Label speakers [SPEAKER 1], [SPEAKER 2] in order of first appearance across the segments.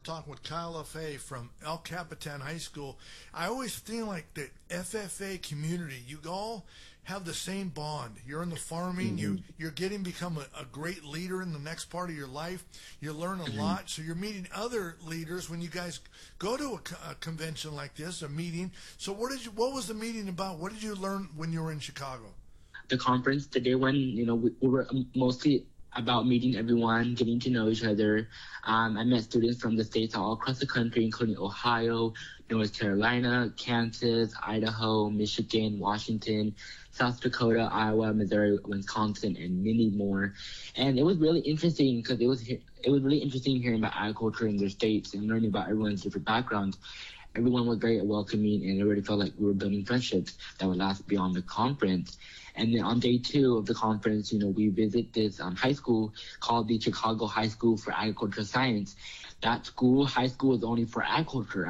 [SPEAKER 1] talking with Kyle LaFay from El Capitan High School. I always feel like the FFA community, you all have the same bond. You're in the farming, you're getting become a great leader in the next part of your life. You learn a lot, so you're meeting other leaders when you guys go to a convention like this, a meeting. So what was the meeting about? What did you learn when you were in Chicago?
[SPEAKER 2] The conference, the day when, we were mostly about meeting everyone, getting to know each other. I met students from the states all across the country, including Ohio, North Carolina, Kansas, Idaho, Michigan, Washington, South Dakota, Iowa, Missouri, Wisconsin, and many more. And it was really interesting because it was really interesting hearing about agriculture in their states and learning about everyone's different backgrounds. Everyone was very welcoming, and it really felt like we were building friendships that would last beyond the conference. And then on day 2 of the conference, we visit this high school called the Chicago High School for Agricultural Science. That high school is only for agriculture.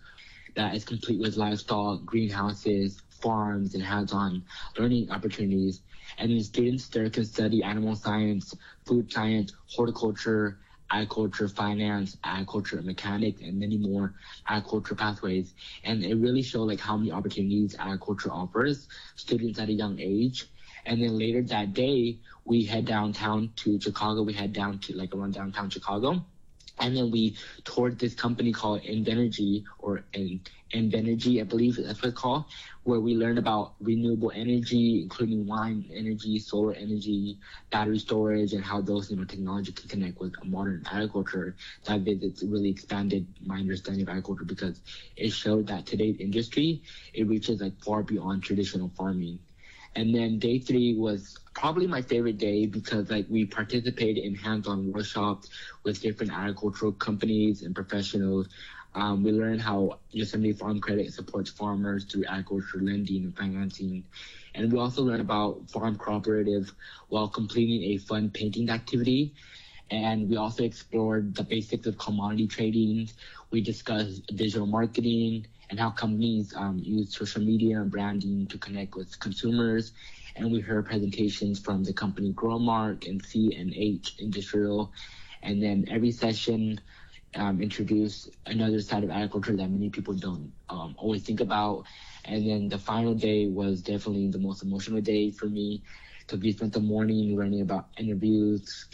[SPEAKER 2] That is complete with livestock, greenhouses, farms, and hands-on learning opportunities. And then students there can study animal science, food science, horticulture, agriculture, finance, agriculture, mechanics, and many more agriculture pathways. And it really showed how many opportunities agriculture offers students at a young age. And then later that day, we head downtown to Chicago. We head down to around downtown Chicago. And then we toured this company called Invenergy, or Invenergy, I believe that's what it's called, where we learn about renewable energy, including wind energy, solar energy, battery storage, and how those technology can connect with modern agriculture. That visit really expanded my understanding of agriculture because it showed that today's industry, it reaches far beyond traditional farming. And then day 3 was probably my favorite day because we participated in hands-on workshops with different agricultural companies and professionals. We learned how Yosemite Farm Credit supports farmers through agriculture lending and financing. And we also learned about farm cooperative while completing a fun painting activity. And we also explored the basics of commodity trading. We discussed digital marketing and how companies use social media and branding to connect with consumers. And we heard presentations from the company Growmark and C&H Industrial. And then every session introduced another side of agriculture that many people don't always think about. And then the final day was definitely the most emotional day for me because we spent the morning learning about interviews.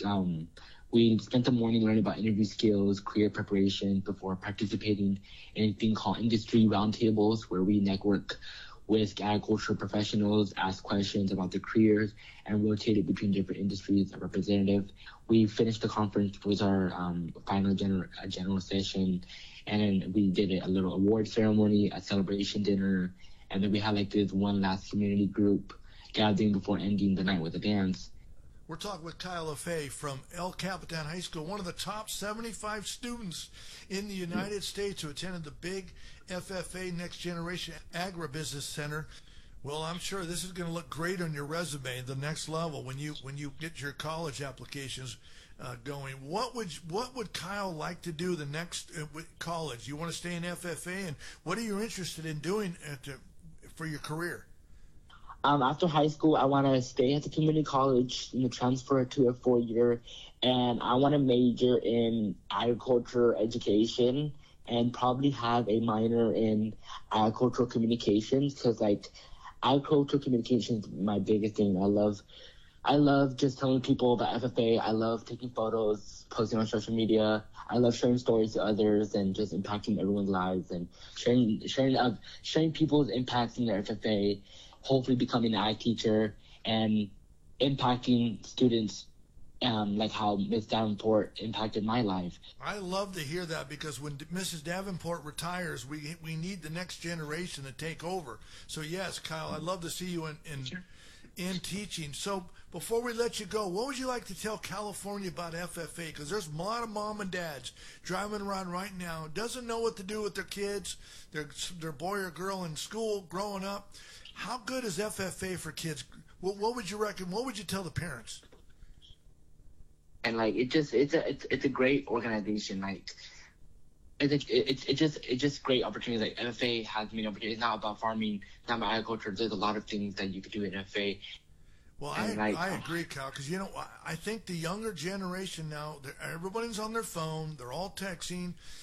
[SPEAKER 2] We spent the morning learning about interview skills, career preparation before participating in a thing called industry roundtables, where we network with agricultural professionals, ask questions about their careers, and rotated between different industries as representative. We finished the conference with our final general session, and then we did a little award ceremony, a celebration dinner, and then we had this one last community group gathering before ending the night with a dance.
[SPEAKER 1] We're talking with Kyle LaFay from El Capitan High School, one of the top 75 students in the United States who attended the big FFA Next Generation Agribusiness Center. Well, I'm sure this is going to look great on your resume, the next level, when you get your college applications going. What would Kyle like to do the next with college? You want to stay in FFA, and what are you interested in doing for your career?
[SPEAKER 2] After high school, I want to stay at the community college, transfer to a 4-year, and I want to major in agriculture education and probably have a minor in agricultural communications because, agricultural communications is my biggest thing. I love just telling people about FFA. I love taking photos, posting on social media. I love sharing stories to others and just impacting everyone's lives and sharing people's impacts in their FFA. Hopefully becoming an ag teacher and impacting students how Miss Davenport impacted my life.
[SPEAKER 1] I love to hear that because when Mrs. Davenport retires, we need the next generation to take over. So yes, Kyle, I'd love to see you in teaching. So before we let you go, what would you like to tell California about FFA? Because there's a lot of mom and dads driving around right now, doesn't know what to do with their kids, their boy or girl in school growing up. How good is FFA for kids? What would you reckon? What would you tell the parents?
[SPEAKER 2] And it's a great organization. It's just great opportunities. FFA has many opportunities. It's not about farming, not about agriculture. There's a lot of things that you could do in FFA.
[SPEAKER 1] Well, I agree, Kyle, because I think the younger generation now, everybody's on their phone, they're all texting,